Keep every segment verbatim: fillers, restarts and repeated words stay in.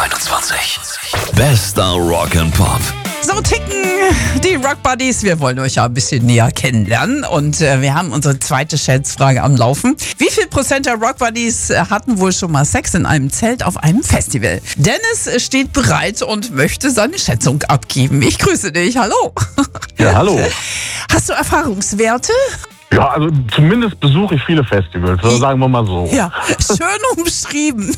einundzwanzig. Bester Rock and Pop. So ticken die Rock Buddies. Wir wollen euch ja ein bisschen näher kennenlernen und äh, wir haben unsere zweite Schätzfrage am Laufen. Wie viel Prozent der Rock Buddies äh, hatten wohl schon mal Sex in einem Zelt auf einem Festival? Dennis äh, steht bereit und möchte seine Schätzung abgeben. Ich grüße dich. Hallo. Ja, hallo. Hast du Erfahrungswerte? Ja, also zumindest besuche ich viele Festivals, also sagen wir mal so. Ja, schön umschrieben.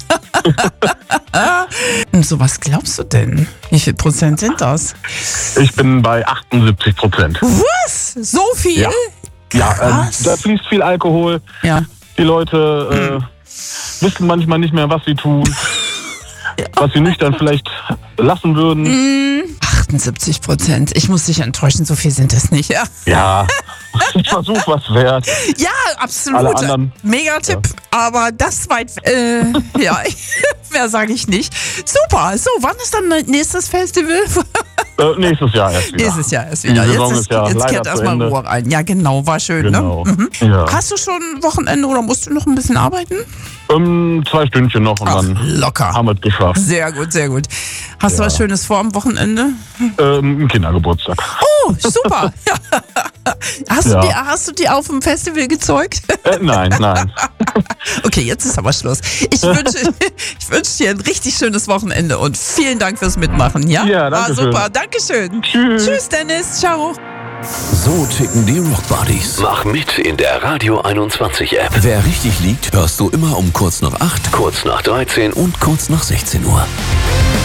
Und so, was glaubst du denn? Wie viel Prozent sind das? Ich bin bei achtundsiebzig Prozent. Was? So viel? Ja, ja ähm, Krass. da fließt viel Alkohol. Ja. Die Leute äh, wissen manchmal nicht mehr, was sie tun. Was sie nüchtern vielleicht lassen würden. achtundsiebzig Prozent. Ich muss dich enttäuschen, so viel sind es nicht. Ja, Ja, ich versuche was wert. ja absolut. Alle anderen- Mega-Tipp. Aber das weit. Äh, ja, mehr sage ich nicht. Super. So, wann ist dann nächstes Festival? Äh, nächstes Jahr erst wieder. Nächstes Jahr erst Die wieder. Saison Jetzt, ist ja jetzt leider kehrt zu erstmal Ende. Ruhe rein. Ja, genau. War schön, Genau. ne? Mhm. Ja. Hast du schon Wochenende oder musst du noch ein bisschen arbeiten? Ähm, zwei Stündchen noch und Ach, dann locker. haben wir es geschafft. Sehr gut, sehr gut. Hast du Ja. was Schönes vor am Wochenende? Ähm, ein Kindergeburtstag. Oh, super. hast, Ja. du die, hast du die auf dem Festival gezeugt? Äh, nein, nein. Okay, jetzt ist aber Schluss. Ich wünsche, ich wünsche dir ein richtig schönes Wochenende und vielen Dank fürs Mitmachen. Ja, Ja, danke War schön. super. Dankeschön. Tschüss. Tschüss, Dennis. Ciao. So ticken die Rock Buddies. Mach mit in der Radio einundzwanzig App. Wer richtig liegt, hörst du immer um kurz nach acht, kurz nach dreizehn und kurz nach sechzehn Uhr.